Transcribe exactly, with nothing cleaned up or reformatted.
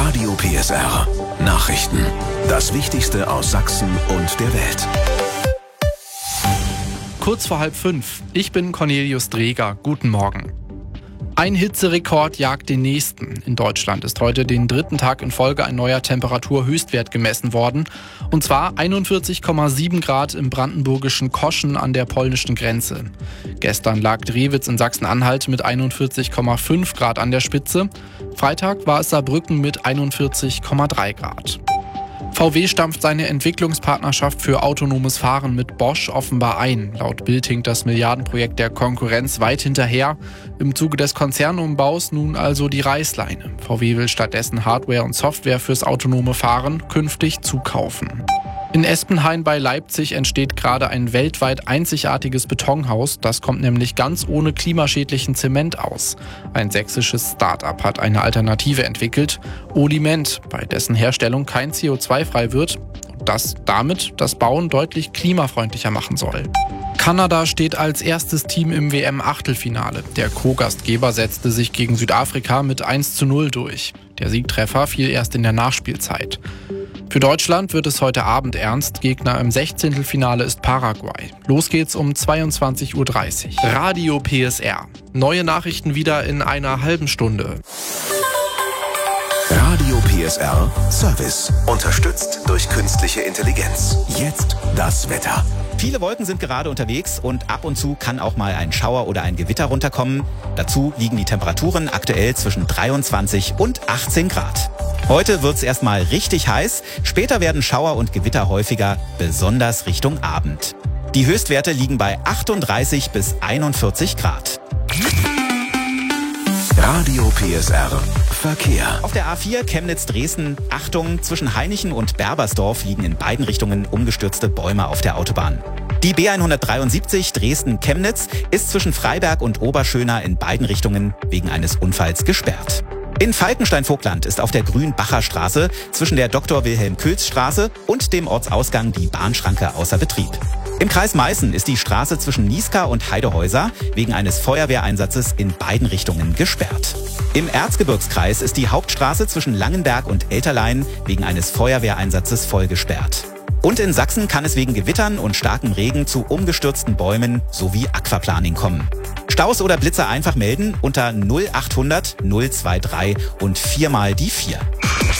Radio P S R. Nachrichten. Das Wichtigste aus Sachsen und der Welt. Kurz vor halb fünf. Ich bin Cornelius Dreger. Guten Morgen. Ein Hitzerekord jagt den nächsten. In Deutschland ist heute den dritten Tag in Folge ein neuer Temperaturhöchstwert gemessen worden. Und zwar einundvierzig Komma sieben Grad im brandenburgischen Koschen an der polnischen Grenze. Gestern lag Drewitz in Sachsen-Anhalt mit einundvierzig Komma fünf Grad an der Spitze. Freitag war es Saarbrücken mit einundvierzig Komma drei Grad. V W stampft seine Entwicklungspartnerschaft für autonomes Fahren mit Bosch offenbar ein. Laut Bild hinkt das Milliardenprojekt der Konkurrenz weit hinterher. Im Zuge des Konzernumbaus nun also die Reißleine. V W will stattdessen Hardware und Software fürs autonome Fahren künftig zukaufen. In Espenhain bei Leipzig entsteht gerade ein weltweit einzigartiges Betonhaus. Das kommt nämlich ganz ohne klimaschädlichen Zement aus. Ein sächsisches Start-up hat eine Alternative entwickelt, Oliment, bei dessen Herstellung kein C O zwei frei wird und das damit das Bauen deutlich klimafreundlicher machen soll. Kanada steht als erstes Team im W M-Achtelfinale. Der Co-Gastgeber setzte sich gegen Südafrika mit eins zu null durch. Der Siegtreffer fiel erst in der Nachspielzeit. Für Deutschland wird es heute Abend ernst. Gegner im Sechzehntelfinale ist Paraguay. Los geht's um zweiundzwanzig Uhr dreißig. Radio P S R. Neue Nachrichten wieder in einer halben Stunde. Radio P S R Service. Unterstützt durch künstliche Intelligenz. Jetzt das Wetter. Viele Wolken sind gerade unterwegs und ab und zu kann auch mal ein Schauer oder ein Gewitter runterkommen. Dazu liegen die Temperaturen aktuell zwischen dreiundzwanzig und achtzehn Grad. Heute wird's erstmal richtig heiß, später werden Schauer und Gewitter häufiger, besonders Richtung Abend. Die Höchstwerte liegen bei achtunddreißig bis einundvierzig Grad. Radio P S R Verkehr. Auf der A vier Chemnitz-Dresden, Achtung, zwischen Hainichen und Berbersdorf liegen in beiden Richtungen umgestürzte Bäume auf der Autobahn. Die B hundertdreiundsiebzig Dresden-Chemnitz ist zwischen Freiberg und Oberschöna in beiden Richtungen wegen eines Unfalls gesperrt. In Falkenstein-Vogtland ist auf der Grünbacher Straße zwischen der Doktor-Wilhelm-Külz-Straße und dem Ortsausgang die Bahnschranke außer Betrieb. Im Kreis Meißen ist die Straße zwischen Nieská und Heidehäuser wegen eines Feuerwehreinsatzes in beiden Richtungen gesperrt. Im Erzgebirgskreis ist die Hauptstraße zwischen Langenberg und Elterlein wegen eines Feuerwehreinsatzes voll gesperrt. Und in Sachsen kann es wegen Gewittern und starkem Regen zu umgestürzten Bäumen sowie Aquaplaning kommen. Staus oder Blitzer einfach melden unter null achthundert null drei drei und viermal die vier.